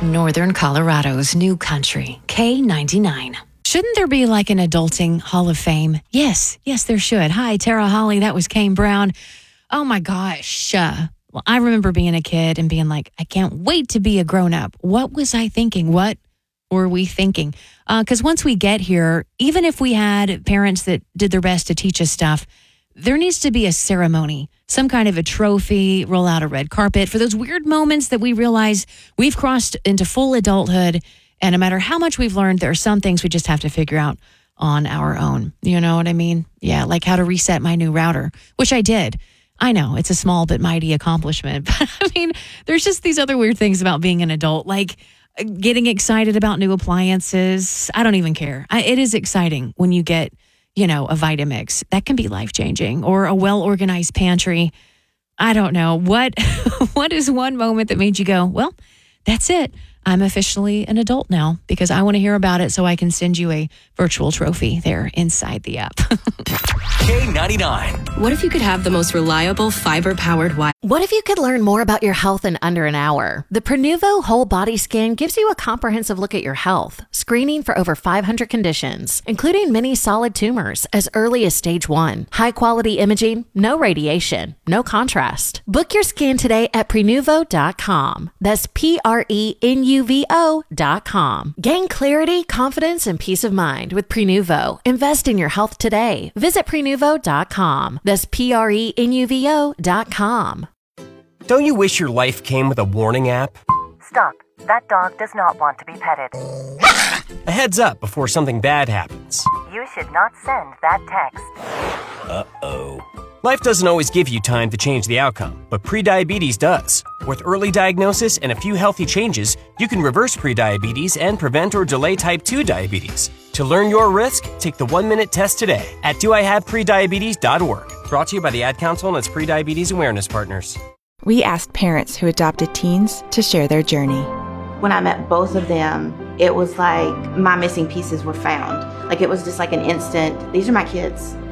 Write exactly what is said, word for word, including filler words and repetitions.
Northern Colorado's new country, K ninety-nine. Shouldn't there be like an adulting Hall of Fame? Yes, yes, there should. Hi, Tara Holly. That was Kane Brown. Oh my gosh. Uh, well, I remember being a kid and being like, I can't wait to be a grown up. What was I thinking? What were we thinking? Because uh, once we get here, even if we had parents that did their best to teach us stuff, there needs to be a ceremony, some kind of a trophy, roll out a red carpet for those weird moments that we realize we've crossed into full adulthood. And no matter how much we've learned, there are some things we just have to figure out on our own. You know what I mean? Yeah, like how to reset my new router, which I did. I know it's a small but mighty accomplishment. But I mean, there's just these other weird things about being an adult, like getting excited about new appliances. I don't even care. I, it is exciting when you get, you know, a Vitamix. That can be life-changing. Or a well-organized pantry. I don't know. What, what is one moment that made you go, well, that's it. I'm officially an adult now, because I want to hear about it so I can send you a virtual trophy there inside the app. K ninety-nine. What if you could have the most reliable fiber-powered Wi-Fi? What if you could learn more about your health in under an hour? The Prenuvo Whole Body Scan gives you a comprehensive look at your health, screening for over five hundred conditions, including many solid tumors as early as stage one. High-quality imaging, no radiation, no contrast. Book your scan today at Prenuvo dot com. That's P R E N U V O dot com. Gain clarity, confidence, and peace of mind with Prenuvo. Invest in your health today. Visit Prenuvo dot com. That's P R E N U V O dot com. Don't you wish your life came with a warning app? Stop. That dog does not want to be petted. A heads up before something bad happens. You should not send that text. Uh-oh. Life doesn't always give you time to change the outcome, but prediabetes does. With early diagnosis and a few healthy changes, you can reverse prediabetes and prevent or delay type two diabetes. To learn your risk, take the one-minute test today at do I have prediabetes dot org. Brought to you by the Ad Council and its Prediabetes Awareness Partners. We asked parents who adopted teens to share their journey. When I met both of them, it was like my missing pieces were found. Like it was just like an instant, these are my kids.